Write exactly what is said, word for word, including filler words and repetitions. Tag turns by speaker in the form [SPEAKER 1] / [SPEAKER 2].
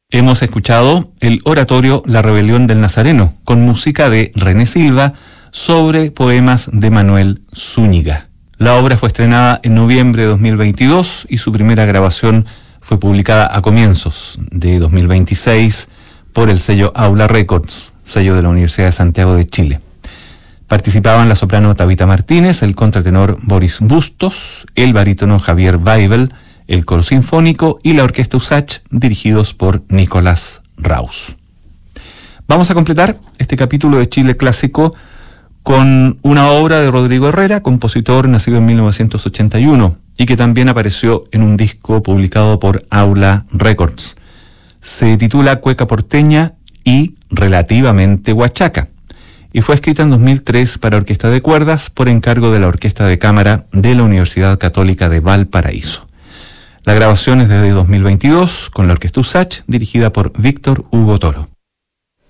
[SPEAKER 1] Hemos escuchado el oratorio La Rebelión del Nazareno, con música de René Silva, sobre poemas de Manuel Zúñiga. La obra fue estrenada en noviembre de dos mil veintidós y su primera grabación fue publicada a comienzos de dos mil veintiséis por el sello Aula Records, sello de la Universidad de Santiago de Chile. Participaban la soprano Tabita Martínez, el contratenor Boris Bustos, el barítono Javier Weibel, el coro sinfónico y la orquesta Usach, dirigidos por Nicolás Raus. Vamos a completar este capítulo de Chile Clásico con una obra de Rodrigo Herrera, compositor nacido en mil novecientos ochenta y uno y que también apareció en un disco publicado por Aula Records. Se titula Cueca Porteña y Relativamente Huachaca y fue escrita en dos mil tres para orquesta de cuerdas por encargo de la Orquesta de Cámara de la Universidad Católica de Valparaíso. La grabación es desde dos mil veintidós con la orquesta Usach, dirigida por Víctor Hugo Toro.